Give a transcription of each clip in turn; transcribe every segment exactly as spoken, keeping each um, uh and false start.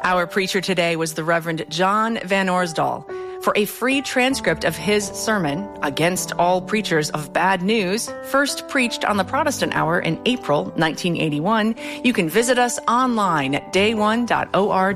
Our preacher today was the Reverend John Van Orsdal. For a free transcript of his sermon, Against All Preachers of Bad News, first preached on the Protestant Hour in April nineteen eighty-one, you can visit us online at day one dot org.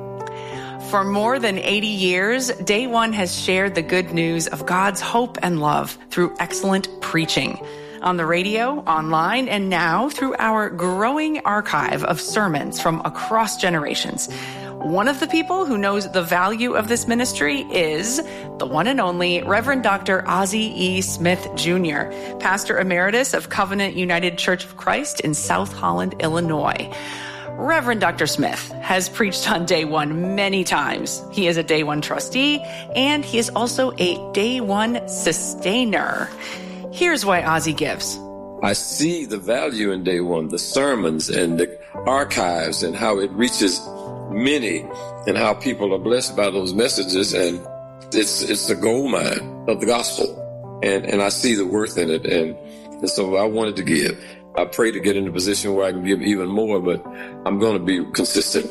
For more than eighty years, Day One has shared the good news of God's hope and love through excellent preaching. On the radio, online, and now through our growing archive of sermons from across generations. One of the people who knows the value of this ministry is the one and only Reverend Doctor Ozzie E. Smith, Junior, Pastor Emeritus of Covenant United Church of Christ in South Holland, Illinois. Reverend Doctor Smith has preached on Day One many times. He is a Day One trustee, and he is also a Day One sustainer. Here's why Ozzie gives. I see the value in Day One, the sermons and the archives and how it reaches many and how people are blessed by those messages. And it's it's the gold mine of the gospel. And and I see the worth in it. And, and so I wanted to give. I pray to get in a position where I can give even more, but I'm going to be consistent.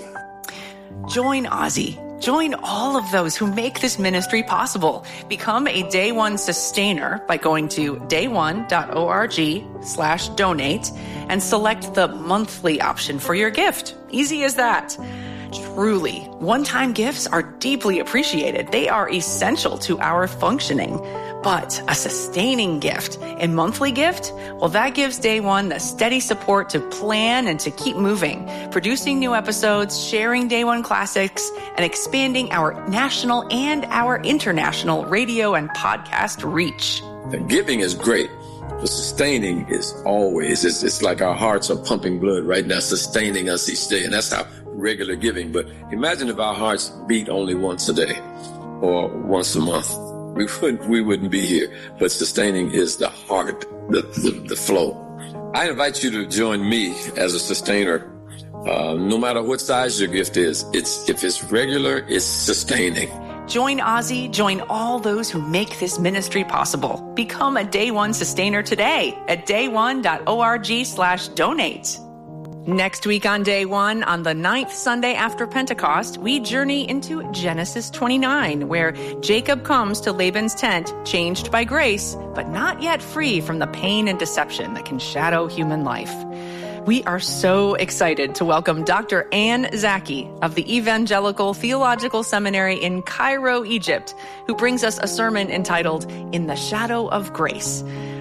Join Ozzie. Join all of those who make this ministry possible. Become a Day One sustainer by going to day one dot org slash donate and select the monthly option for your gift. Easy as that. Truly, one-time gifts are deeply appreciated. They are essential to our functioning. But a sustaining gift, a monthly gift, well, that gives Day One the steady support to plan and to keep moving, producing new episodes, sharing Day One classics, and expanding our national and our international radio and podcast reach. The giving is great. The sustaining is always, it's, it's like our hearts are pumping blood right now, sustaining us each day. And that's how regular giving. But imagine if our hearts beat only once a day or once a month. We wouldn't, we wouldn't be here. But sustaining is the heart, the, the, the flow. I invite you to join me as a sustainer. Uh, no matter what size your gift is, it's if it's regular, it's sustaining. Join Ozzie, join all those who make this ministry possible. Become a Day One sustainer today at day one dot org slash donate. Next week on Day One, on the ninth Sunday after Pentecost, we journey into Genesis twenty-nine, where Jacob comes to Laban's tent, changed by grace, but not yet free from the pain and deception that can shadow human life. We are so excited to welcome Doctor Ann Zaki of the Evangelical Theological Seminary in Cairo, Egypt, who brings us a sermon entitled In the Shadow of Grace.